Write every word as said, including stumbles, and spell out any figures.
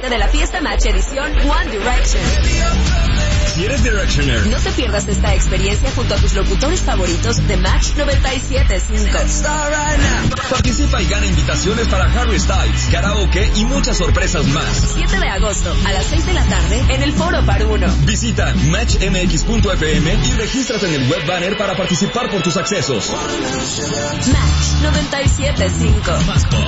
parte de la fiesta Match edición One Direction. Si eres Directioner, no te pierdas esta experiencia junto a tus locutores favoritos de Match noventa y siete punto cinco. Participa y gana invitaciones para Harry Styles, karaoke y muchas sorpresas más. siete de agosto a las seis de la tarde en el Foro Paruno. Visita match m x punto f m y regístrate en el web banner para participar por tus accesos. Match noventa y siete punto cinco.